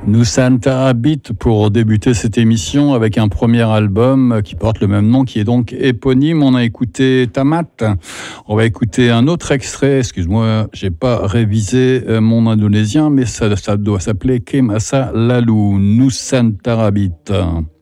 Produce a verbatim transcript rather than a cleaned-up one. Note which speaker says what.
Speaker 1: Nusan Tarabit pour débuter cette émission avec un premier album qui porte le même nom, qui est donc éponyme. On a écouté Tamat. On va écouter un autre extrait. Excuse-moi, j'ai pas révisé mon indonésien, mais ça, ça doit s'appeler Kemasa Lalu, Nusan Tarabit.